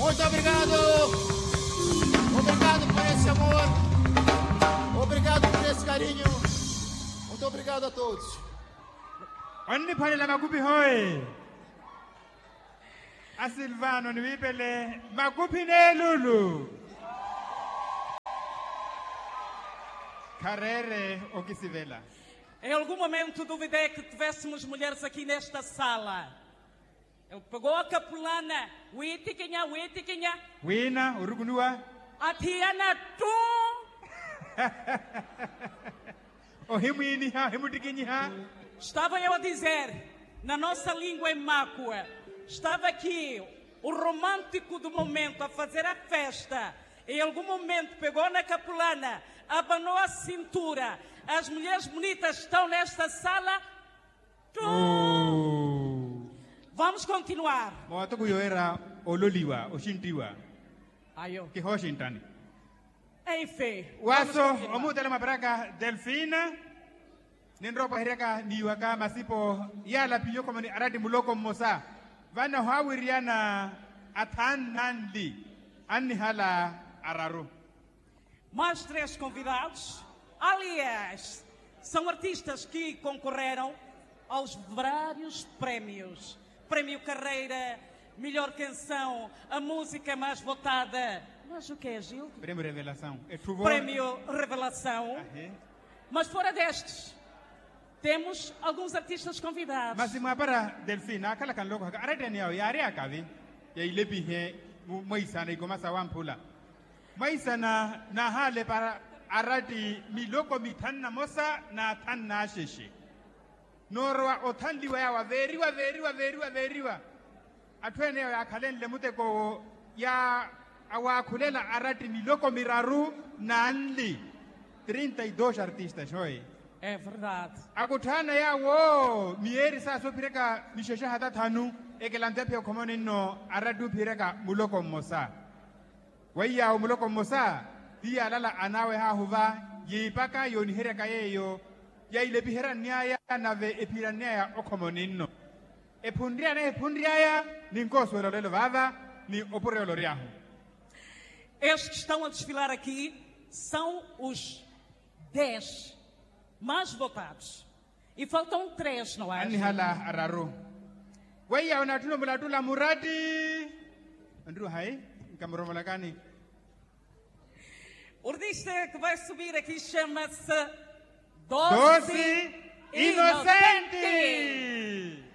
Muito obrigado. Obrigado por esse amor. Obrigado por esse carinho. Muito obrigado a todos. Onni phanela makupi hoy. A Silvano ni vipele makupi ne lulu. Carrere o que se vela. Em algum momento duvidei que tivéssemos mulheres aqui nesta sala. Ele pegou a capulana, Witiquinha. Wina, urugunua. A Tiana Tum. O himuini ha, himutiquini ha. Estava eu a dizer, na nossa língua em mácua, estava aqui o romântico do momento a fazer a festa. Em algum momento pegou na capulana, abanou a cintura. As mulheres bonitas estão nesta sala. Vamos continuar. Moto kuyo era ololiwa, oshintiwa. Ayo. Que hoshintani. Enfim. Waso, omutela mabraka Delfina. Nindropa hireka niwaka masipo yala piyo como ni aradi muloko mosa. Vana hawiriana athan nandi. Anni hala araru. Mais 3 convidados. Aliás, são artistas que concorreram aos vários prémios. Prémio Carreira, melhor canção, a música mais votada. Mas o que é, Gil? Prémio Revelação. Prémio Revelação. Mas fora destes, temos alguns artistas convidados. Mas se para Delfina, aquela can logo, aradi ni ao yare akavi. Ya ilebi he moisana igomasa wampula. Moisana na hale para aradi miloko mitanna mosa na tanna sheshe. Norwa othandiwa ya veriwa. Atwene ya kalen lemute ko ya awakhulela aradi miloko miraru nanli. 32 artistas hoy. É verdade. Akuthana ya wo mieri sa so pireka mishesha hata thanu ekelante phe khomone no aradu pireka muloko mosa. Waya muloko mosa dia lala anawe ha huva yipaka yoni hereka yeyo ya ile bihera nyaya na ve epira nyaya okomonino epundria ya ninkoso lelo vava ni opore loriaho. Estes que estão a desfilar aqui são os 10 mais votados. E faltam 3, não é? Ani hala araru. Waya unatuno mulatula muradi. Andru hai kamromolakani. O artista que vai subir aqui chama-se Doce Inocente!